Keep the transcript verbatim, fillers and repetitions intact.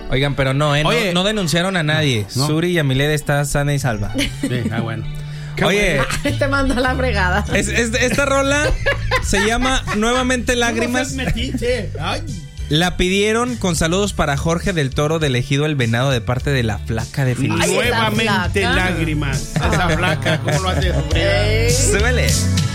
Oigan, pero no, ¿eh? Oye. No, no denunciaron a nadie. No. Suri Yamiled está sana y salva. Sí, ah, bueno. Oye, Te mando a la fregada. es- es- esta rola se llama Nuevamente Lágrimas. Ay. La pidieron con saludos para Jorge del Toro del Ejido El Venado de parte de la Flaca de Felicidad. Ay, esa Nuevamente flaca. lágrimas. Esa flaca, ¿cómo lo hace sufrir? Ey. Súbele.